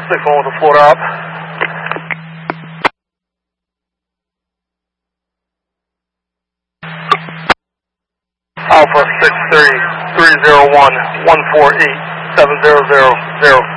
6-1 with the float up. Alpha 63301 148 7000.